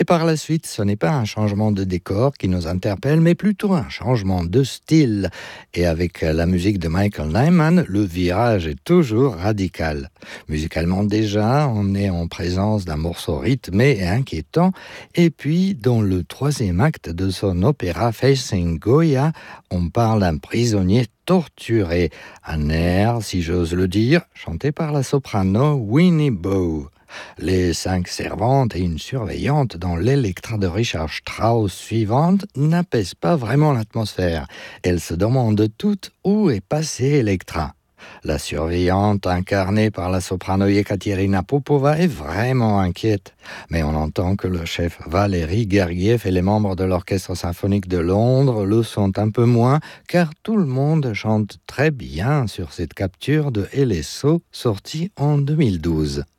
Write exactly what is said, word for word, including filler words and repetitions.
Et par la suite, ce n'est pas un changement de décor qui nous interpelle, mais plutôt un changement de style. Et avec la musique de Michael Nyman, le virage est toujours radical. Musicalement déjà, on est en présence d'un morceau rythmé et inquiétant. Et puis, dans le troisième acte de son opéra Facing Goya, on parle d'un prisonnier torturé. Un air, si j'ose le dire, chanté par la soprano Winnie Bow. Les cinq servantes et une surveillante dans l'Electra de Richard Strauss suivante n'apaisent pas vraiment l'atmosphère. Elles se demandent toutes où est passée Electra. La surveillante, incarnée par la soprano Ekaterina Popova, est vraiment inquiète. Mais on entend que le chef Valéry Gergiev et les membres de l'Orchestre symphonique de Londres le sont un peu moins, car tout le monde chante très bien sur cette capture de L S O sortie en deux mille douze.